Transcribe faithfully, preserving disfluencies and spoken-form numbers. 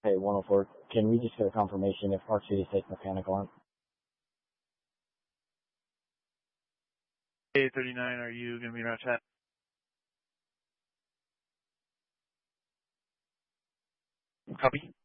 Hey, one oh four, can we just get a confirmation if Arc City State mechanical on? A thirty-nine, are you going to be around chat? Copy.